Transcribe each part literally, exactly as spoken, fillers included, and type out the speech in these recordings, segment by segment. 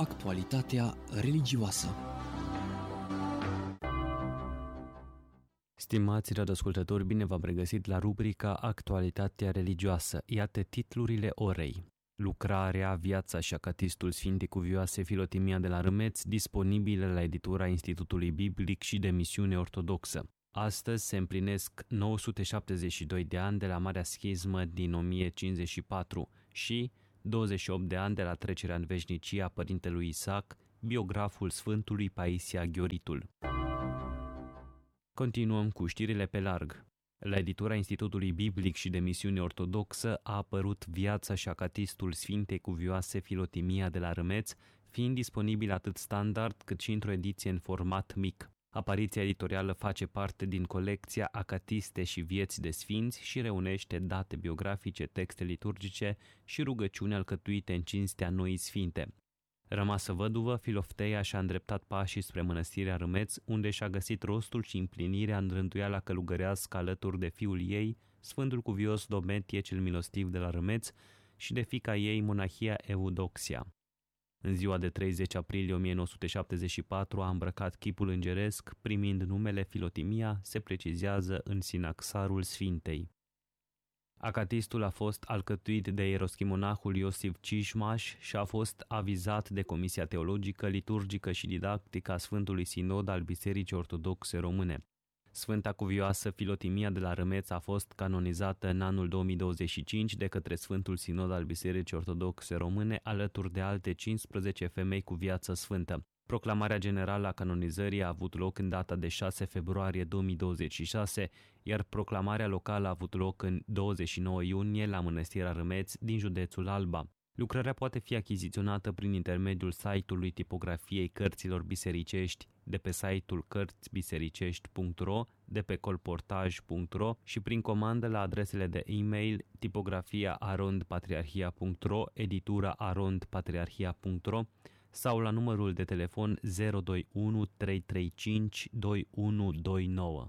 Actualitatea religioasă. Stimați radioascultători, bine v-am regăsit la rubrica Actualitatea religioasă. Iată titlurile orei. Lucrarea, viața și acatistul Sfintei Cuvioase Filotimia de la Râmeț, disponibile la editura Institutului Biblic și de Misiune Ortodoxă. Astăzi se împlinesc nouă sute șaptezeci și doi de ani de la Marea Schismă din o mie cincizeci și patru și douăzeci și opt de ani de la trecerea în veșnicie a părintelui Isaac, biograful Sfântului Paisie Aghioritul. Continuăm cu știrile pe larg. La editura Institutului Biblic și de Misiune Ortodoxă a apărut Viața și acatistul Sfintei Cuvioase Filotimia de la Râmeț, fiind disponibil atât standard cât și într-o ediție în format mic. Apariția editorială face parte din colecția Acatiste și vieți de sfinți și reunește date biografice, texte liturgice și rugăciuni alcătuite în cinstea Noii Sfinte. Rămasă văduvă, Filofteia și-a îndreptat pașii spre mănăstirea Râmeț, unde și-a găsit rostul și împlinirea în rânduiala călugărească alături de fiul ei, Sfântul Cuvios Dometie cel Milostiv de la Râmeț, și de fiica ei, monahia Eudoxia. În ziua de treizeci aprilie o mie nouă sute șaptezeci și patru a îmbrăcat chipul îngeresc, primind numele Filotimia, se precizează în sinaxarul Sfintei. Acatistul a fost alcătuit de ieroschimonahul Iosif Cișmaș și a fost avizat de Comisia Teologică, Liturgică și Didactică a Sfântului Sinod al Bisericii Ortodoxe Române. Sfânta Cuvioasă Filotimia de la Râmeț a fost canonizată în anul două mii douăzeci și cinci de către Sfântul Sinod al Bisericii Ortodoxe Române, alături de alte cincisprezece femei cu viață sfântă. Proclamarea generală a canonizării a avut loc în data de șase februarie două mii douăzeci și șase, iar proclamarea locală a avut loc în douăzeci și nouă iunie la Mănăstirea Râmeț din județul Alba. Lucrarea poate fi achiziționată prin intermediul site-ului Tipografiei Cărților Bisericești de pe site-ul cărți bisericești punct ro, de pe colportaj punct ro și prin comandă la adresele de e-mail tipografia arond patriarhia punct ro, editura arond patriarhia punct ro sau la numărul de telefon zero doi unu trei trei cinci doi unu doi nouă.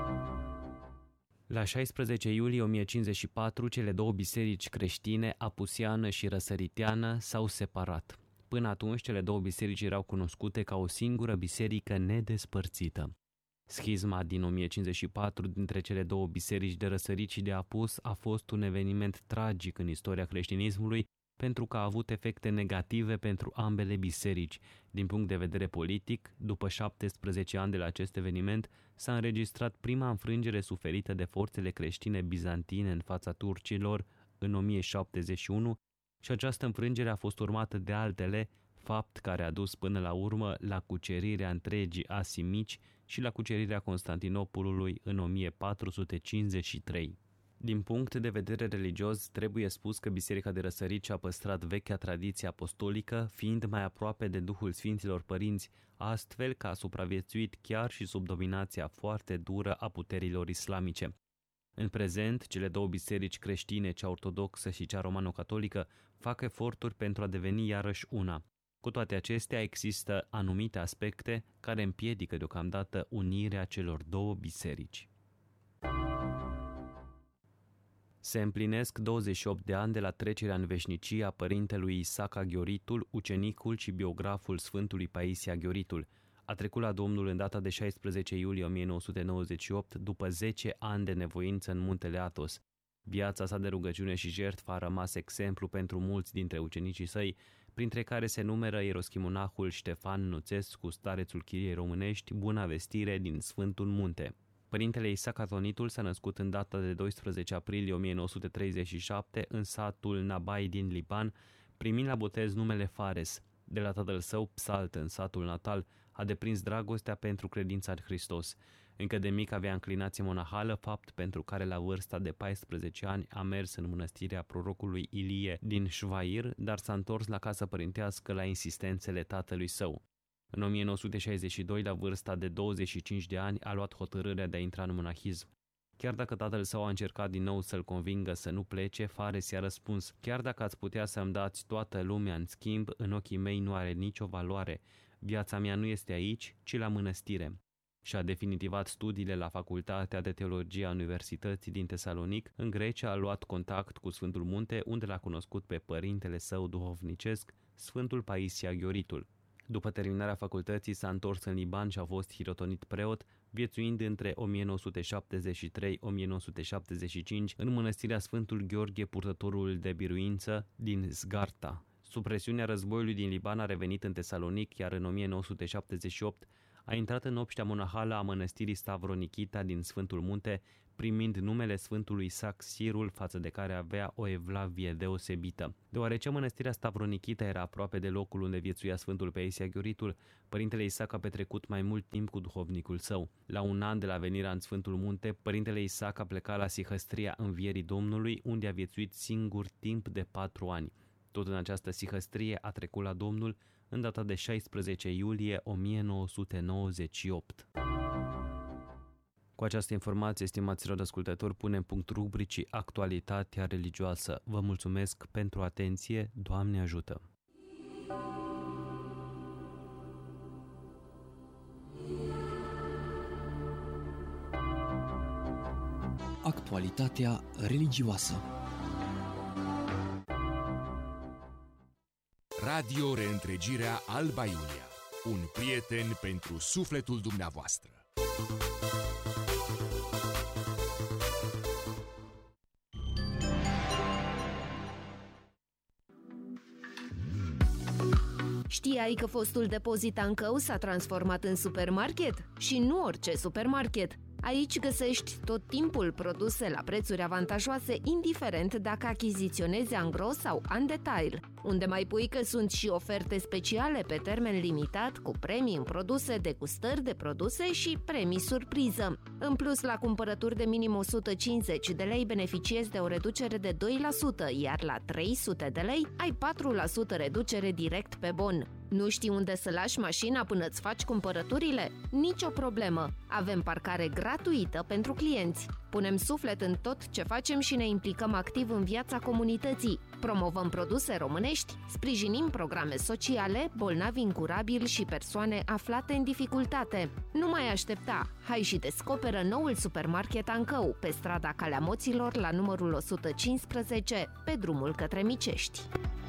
La șaisprezece iulie o mie cincizeci și patru, cele două biserici creștine, apusiană și răsăriteană, s-au separat. Până atunci, cele două biserici erau cunoscute ca o singură biserică nedespărțită. Schizma din o mie cincizeci și patru dintre cele două biserici de răsărit și de apus a fost un eveniment tragic în istoria creștinismului, pentru că a avut efecte negative pentru ambele biserici. Din punct de vedere politic, după șaptesprezece ani de la acest eveniment, s-a înregistrat prima înfrângere suferită de forțele creștine bizantine în fața turcilor în o mie șaptezeci și unu și această înfrângere a fost urmată de altele, fapt care a dus până la urmă la cucerirea întregii Asii Mici și la cucerirea Constantinopolului în o mie patru sute cincizeci și trei. Din punct de vedere religios, trebuie spus că Biserica de Răsărit și-a păstrat vechea tradiție apostolică, fiind mai aproape de Duhul Sfinților Părinți, astfel că a supraviețuit chiar și sub dominația foarte dură a puterilor islamice. În prezent, cele două biserici creștine, cea ortodoxă și cea romano-catolică, fac eforturi pentru a deveni iarăși una. Cu toate acestea, există anumite aspecte care împiedică deocamdată unirea celor două biserici. Se împlinesc douăzeci și opt de ani de la trecerea în veșnicie a părintelui Isaac Aghioritul, ucenicul și biograful Sfântului Paisie Aghioritul. A trecut la Domnul în data de șaisprezece iulie o mie nouă sute nouăzeci și opt, după zece ani de nevoință în muntele Athos. Viața sa de rugăciune și jertfă a rămas exemplu pentru mulți dintre ucenicii săi, printre care se numără ieroschimonahul Ștefan Nuțescu, starețul Chiriei Românești, Buna Vestire din Sfântul Munte. Părintele Isaac Athonitul s-a născut în data de doisprezece aprilie o mie nouă sute treizeci și șapte în satul Nabai din Liban, primind la botez numele Fares. De la tatăl său, Psalt, în satul natal, a deprins dragostea pentru credința în Hristos. Încă de mic avea înclinație monahală, fapt pentru care la vârsta de paisprezece ani a mers în mănăstirea prorocului Ilie din Șvair, dar s-a întors la casă părintească la insistențele tatălui său. În o mie nouă sute șaizeci și doi, la vârsta de douăzeci și cinci de ani, a luat hotărârea de a intra în monahism. Chiar dacă tatăl său a încercat din nou să-l convingă să nu plece, Fares i-a răspuns: chiar dacă ați putea să-mi dați toată lumea în schimb, în ochii mei nu are nicio valoare. Viața mea nu este aici, ci la mănăstire. și-a definitivat studiile la Facultatea de Teologie a Universității din Tesalonic. În Grecia a luat contact cu Sfântul Munte, unde l-a cunoscut pe părintele său duhovnicesc, Sfântul Paisia Ghioritul. După terminarea facultății s-a întors în Liban și a fost hirotonit preot, viețuind între o mie nouă sute șaptezeci și trei - o mie nouă sute șaptezeci și cinci în mănăstirea Sfântul Gheorghe, purtătorul de biruință din Zgarta. Sub presiunea războiului din Liban a revenit în Tesalonic, iar în o mie nouă sute șaptezeci și opt a intrat în obștea monahală a mănăstirii Stavronikita din Sfântul Munte, primind numele Sfântului Isaac Sirul, față de care avea o evlavie deosebită. Deoarece mănăstirea Stavronikita era aproape de locul unde viețuia Sfântul Paisia Ghioritul, părintele Isaac a petrecut mai mult timp cu duhovnicul său. La un an de la venirea în Sfântul Munte, părintele Isaac a plecat la Sihăstria Învierii Domnului, unde a viețuit singur timp de patru ani. Tot în această sihăstrie a trecut la Domnul în data de șaisprezece iulie o mie nouă sute nouăzeci și opt. Cu această informație, stimați radioascultători, punem punct rubricii Actualitatea religioasă. Vă mulțumesc pentru atenție. Doamne ajută! Actualitatea religioasă. Radio Reîntregirea Alba Iulia. Un prieten pentru sufletul dumneavoastră. Știai că fostul depozit Ancău s-a transformat în supermarket? Și nu orice supermarket! Aici găsești tot timpul produse la prețuri avantajoase, indiferent dacă achiziționezi angros sau în detail. Unde mai pui că sunt și oferte speciale pe termen limitat, cu premii în produse, degustări de produse și premii surpriză. În plus, la cumpărături de minim o sută cincizeci de lei beneficiezi de o reducere de doi la sută, iar la trei sute de lei ai patru la sută reducere direct pe bon. Nu știi unde să lași mașina până îți faci cumpărăturile? Nicio problemă! Avem parcare gratuită pentru clienți. Punem suflet în tot ce facem și ne implicăm activ în viața comunității. Promovăm produse românești, sprijinim programe sociale, bolnavi incurabili și persoane aflate în dificultate. Nu mai aștepta! Hai și descoperă noul supermarket Ancău, pe strada Calea Moților, la numărul o sută cincisprezece, pe drumul către Micești.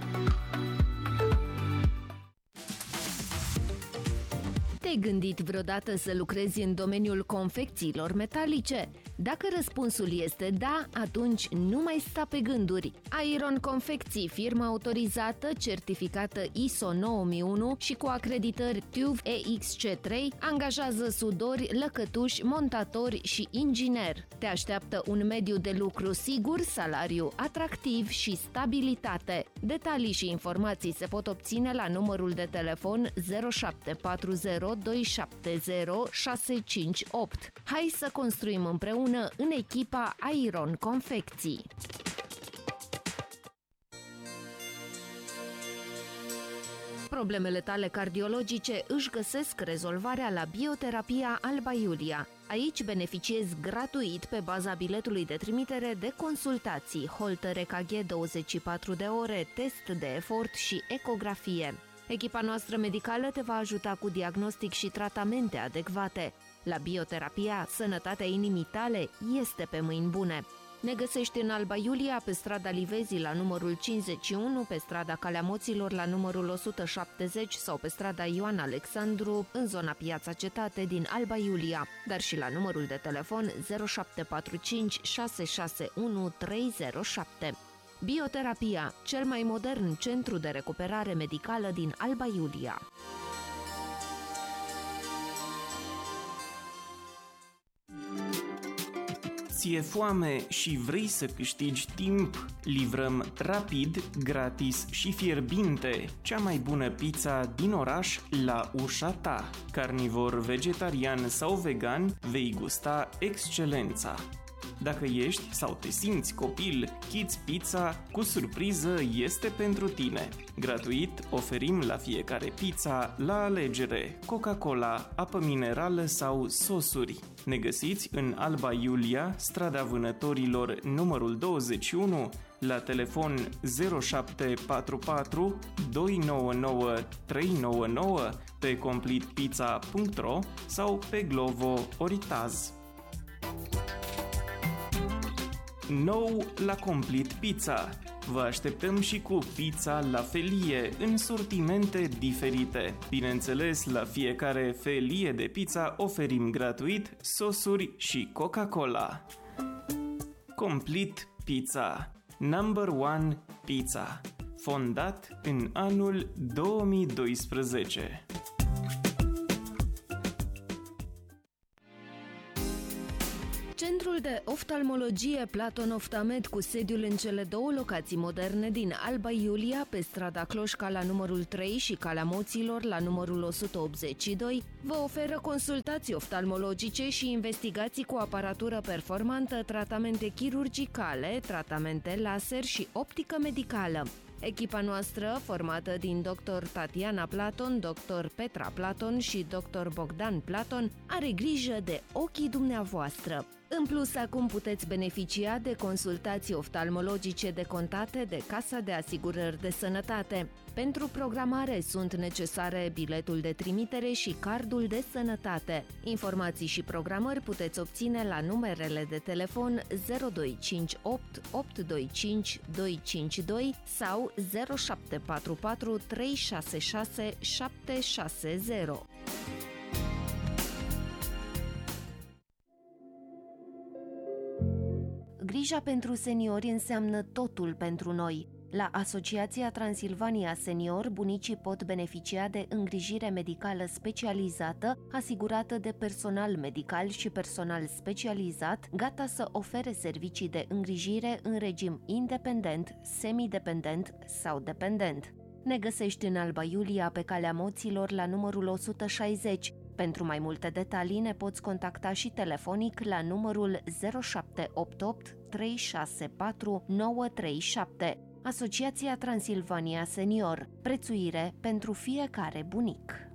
Te-ai gândit vreodată să lucrezi în domeniul confecțiilor metalice? Dacă răspunsul este da, atunci nu mai sta pe gânduri. Iron Confecții, firma autorizată, certificată I S O nouă mii unu și cu acreditări T U V E X C trei, angajează sudori, lăcătuși, montatori și ingineri. Te așteaptă un mediu de lucru sigur, salariu atractiv și stabilitate. Detalii și informații se pot obține la numărul de telefon zero șapte patru zero doi șapte zero șase cinci opt. Hai să construim împreună în echipa Iron Confecții. Problemele tale cardiologice își găsesc rezolvarea la Bioterapia Alba Iulia. Aici beneficiezi gratuit, pe baza biletului de trimitere, de consultații, holter E K G douăzeci și patru de ore, test de efort și ecografie. Echipa noastră medicală te va ajuta cu diagnostic și tratamente adecvate. La Bioterapia, sănătatea inimii tale este pe mâini bune. Ne găsești în Alba Iulia, pe strada Livezii la numărul cincizeci și unu, pe strada Calea Moților la numărul o sută șaptezeci sau pe strada Ioan Alexandru, în zona Piața Cetate din Alba Iulia, dar și la numărul de telefon zero șapte patru cinci șase șase unu trei zero șapte. Bioterapia, cel mai modern centru de recuperare medicală din Alba Iulia. Ție foame și vrei să câștigi timp? Livrăm rapid, gratis și fierbinte cea mai bună pizza din oraș la ușa ta. Carnivor, vegetarian sau vegan, vei gusta excelența. Dacă ești sau te simți copil, Kids Pizza cu surpriză este pentru tine. Gratuit oferim la fiecare pizza, la alegere, Coca-Cola, apă minerală sau sosuri. Ne găsiți în Alba Iulia, strada Vânătorilor numărul douăzeci și unu, la telefon zero șapte patru patru doi nouă nouă trei nouă nouă, pe complete pizza punct ro sau pe Glovo Oritaz. Nou la Complete Pizza. Vă așteptăm și cu pizza la felie în sortimente diferite. Bineînțeles, la fiecare felie de pizza oferim gratuit sosuri și Coca-Cola. Complete Pizza. Number One Pizza. Fondat în anul două mii doisprezece. Centrul de oftalmologie Platon Oftamed, cu sediul în cele două locații moderne din Alba Iulia, pe strada Cloșca la numărul trei și Calea Moților la numărul o sută optzeci și doi, vă oferă consultații oftalmologice și investigații cu aparatură performantă, tratamente chirurgicale, tratamente laser și optică medicală. Echipa noastră, formată din doctor Tatiana Platon, doctor Petra Platon și doctor Bogdan Platon, are grijă de ochii dumneavoastră. În plus, acum puteți beneficia de consultații oftalmologice decontate de Casa de Asigurări de Sănătate. Pentru programare sunt necesare biletul de trimitere și cardul de sănătate. Informații și programări puteți obține la numerele de telefon zero doi cinci opt opt doi cinci doi cinci doi sau zero șapte patru patru trei șase șase șapte șase zero. Grija pentru seniori înseamnă totul pentru noi. La Asociația Transilvania Senior, bunicii pot beneficia de îngrijire medicală specializată, asigurată de personal medical și personal specializat, gata să ofere servicii de îngrijire în regim independent, semidependent sau dependent. Ne găsești în Alba Iulia, pe Calea Moților, la numărul o sută șaizeci. Pentru mai multe detalii ne poți contacta și telefonic la numărul zero șapte opt opt trei șase patru nouă trei șapte. Asociația Transilvania Senior. Prețuire pentru fiecare bunic.